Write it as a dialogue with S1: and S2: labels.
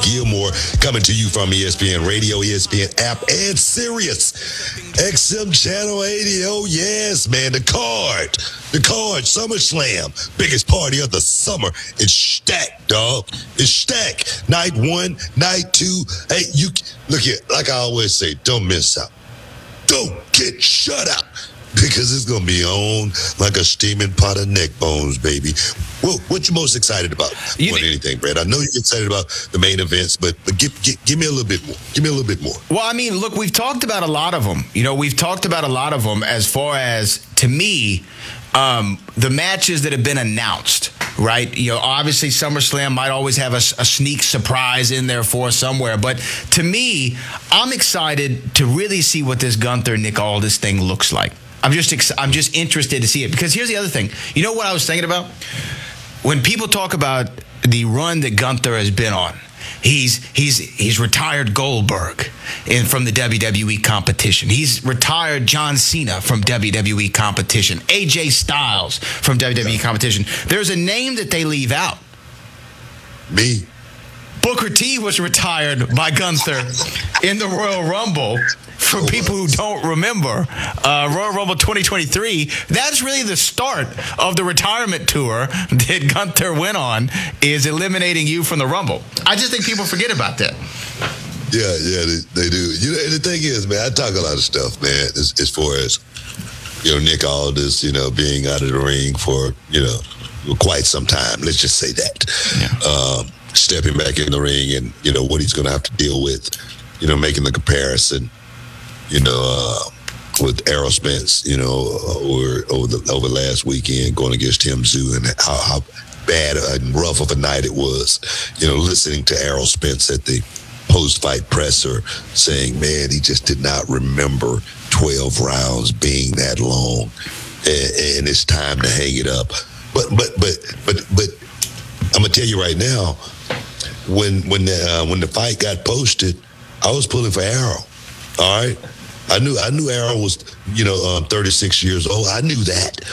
S1: Gilmore, coming to you from ESPN Radio, ESPN app, and Sirius XM Channel 80. Oh, yes, man. The card, SummerSlam, biggest party of the summer. It's stacked, dog. It's stacked. Night 1, night 2. Hey, look here, like I always say, don't miss out. Don't get shut out. Because it's going to be on like a steaming pot of neck bones, baby. Well, what you most excited about more than anything, Brad? I know you're excited about the main events, but give me a little bit more. Give me a little bit more.
S2: Well, I mean, look, we've talked about a lot of them. We've talked about a lot of them as far as, to me, the matches that have been announced, right? Obviously SummerSlam might always have a sneak surprise in there for us somewhere. But to me, I'm excited to really see what this Gunther-Nick Aldis thing looks like. I'm just interested to see it, because here's the other thing. You know what I was thinking about? When people talk about the run that Gunther has been on, he's retired Goldberg from the WWE competition. He's retired John Cena from WWE competition. AJ Styles from WWE competition. There's a name that they leave out.
S1: Me.
S2: Booker T was retired by Gunther in the Royal Rumble. For people who don't remember, Royal Rumble 2023, that's really the start of the retirement tour that Gunther went on, is eliminating you from the Rumble. I just think people forget about that.
S1: Yeah, they do. And the thing is, man, I talk a lot of stuff, man, as far as, Nick Aldis, being out of the ring for, quite some time. Let's just say that. Yeah. Stepping back in the ring and, what he's going to have to deal with, making the comparison, with Errol Spence, over last weekend going against Tim Zoo, and how bad and rough of a night it was, listening to Errol Spence at the post-fight presser saying, man, he just did not remember 12 rounds being that long, and it's time to hang it up. But I'm gonna tell you right now, when the fight got posted, I was pulling for Errol. All right. I knew Errol was, 36 years old. I knew that.